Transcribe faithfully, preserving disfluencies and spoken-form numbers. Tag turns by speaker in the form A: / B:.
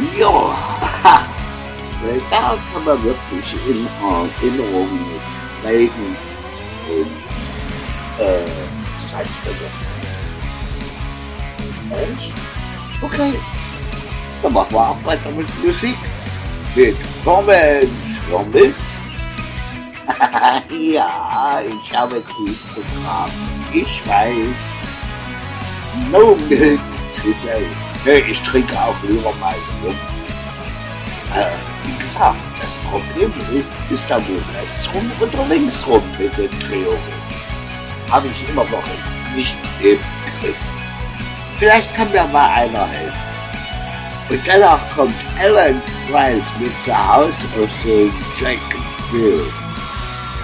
A: Ja, ha, weil da kann man wirklich in Erinnerungen schwelgen und äh, Zeit vergessen. Echt? Okay, dann machen wir auch weiter mit Musik. Mit Romans, Romans. Ja, ich habe tief begraben. Ich weiß. No milk today. Nee, ich trinke auch lieber mal rum. Äh, wie gesagt, das Problem ist, ist da wohl rechts rum oder links rum mit den Drehungen. Habe ich immer noch nicht im Griff. Vielleicht kann mir mal einer helfen. Und danach kommt Alan Price mit The House of the Dragon Bill.